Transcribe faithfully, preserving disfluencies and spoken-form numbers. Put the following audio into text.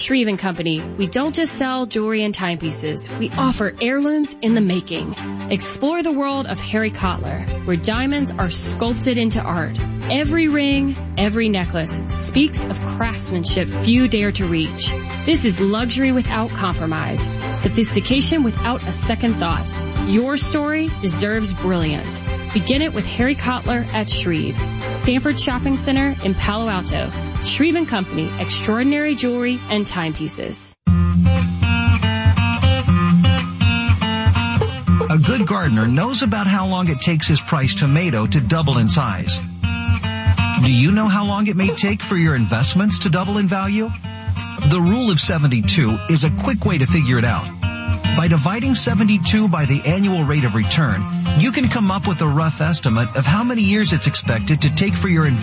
Shreve and Company, we don't just sell jewelry and timepieces. We offer heirlooms in the making. Explore the world of Harry Cotler, where diamonds are sculpted into art. Every ring, every necklace speaks of craftsmanship few dare to reach. This is luxury without compromise, sophistication without a second thought. Your story deserves brilliance. Begin it with Harry Cotler at Shreve, Stanford Shopping Center in Palo Alto. Shreve and Company, extraordinary jewelry and timepieces. A good gardener knows about how long it takes his priced tomato to double in size. Do you know how long it may take for your investments to double in value? The rule of seventy-two is a quick way to figure it out. By dividing seventy-two by the annual rate of return, you can come up with a rough estimate of how many years it's expected to take for your investment